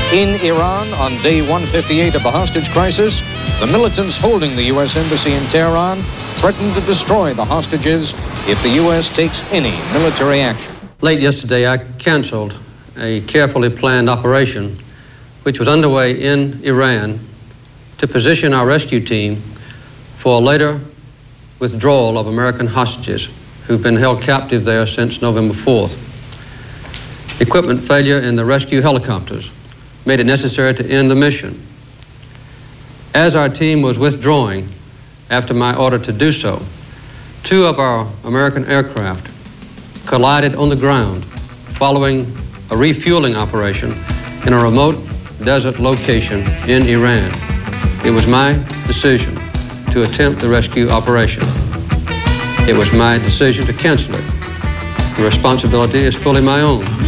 In Iran, on day 158 of the hostage crisis, the militants holding the U.S. Embassy in Tehran threatened to destroy the hostages if the U.S. takes any military action. Late yesterday, I canceled a carefully planned operation which was underway in Iran to position our rescue team for a later withdrawal of American hostages who've been held captive there since November 4th. Equipment failure in the rescue helicopters made it necessary to end the mission. As our team was withdrawing after my order to do so, 2 of our American aircraft collided on the ground following a refueling operation in a remote desert location in Iran. It was my decision to attempt the rescue operation. It was my decision to cancel it. The responsibility is fully my own.